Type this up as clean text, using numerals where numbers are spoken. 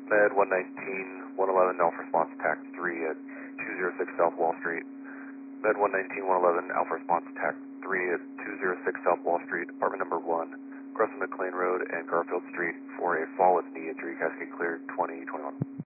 Med 119, 111, Alpha Response Attack 3 at 206 South Wall Street. Med 119, 111, Alpha Response Attack 3 at 206 South Wall Street, apartment number 1, Crescent McLean Road and Garfield Street for a fall with knee injury. Cascade cleared 2021.